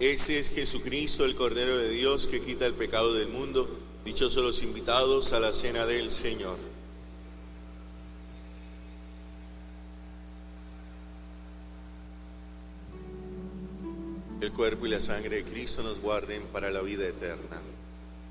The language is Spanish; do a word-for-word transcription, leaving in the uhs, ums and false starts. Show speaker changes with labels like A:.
A: Ese es Jesucristo, el Cordero de Dios, que quita el pecado del mundo. Dichosos los invitados a la cena del Señor. El cuerpo y la sangre de Cristo nos guarden para la vida eterna.